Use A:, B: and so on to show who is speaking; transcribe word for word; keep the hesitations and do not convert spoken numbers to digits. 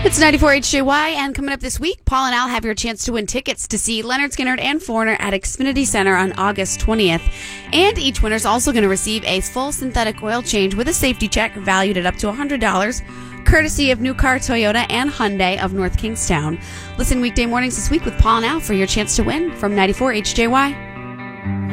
A: It's ninety-four H J Y, and coming up this week, Paul and Al have your chance to win tickets to see Leonard Skinner and Foreigner at Xfinity Center on August twentieth. And each winner is also going to receive a full synthetic oil change with a safety check valued at up to one hundred dollars, courtesy of New Car Toyota and Hyundai of North Kingstown. Listen weekday mornings this week with Paul and Al for your chance to win from ninety-four H J Y.